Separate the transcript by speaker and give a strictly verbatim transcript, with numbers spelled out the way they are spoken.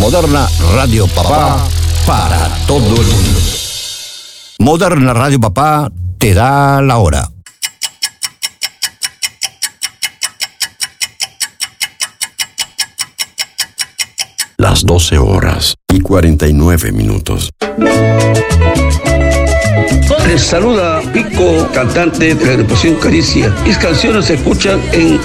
Speaker 1: Moderna Radio Papá para todo el mundo. Moderna Radio Papá te da la hora.
Speaker 2: Las doce horas y cuarenta y nueve minutos.
Speaker 3: Les saluda Pico, cantante de la agrupación Caricia. Mis canciones se escuchan en